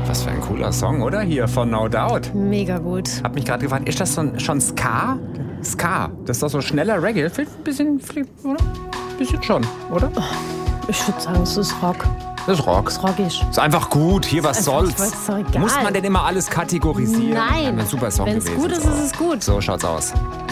Was für ein cooler Song, oder? Hier von No Doubt. Mega gut. Hab mich gerade gefragt, ist das schon Ska? Ska, das ist doch so schneller Reggae. Ein bisschen, oder? Ein bisschen schon, oder? Ich würde sagen, es ist Rock. Das ist Rock. Das ist rockig. Ist einfach gut. Hier, was soll's? Ist doch egal. Muss man denn immer alles kategorisieren? Nein. Ein super Song Wenn's gewesen. gut ist, ist es gut. So schaut's aus.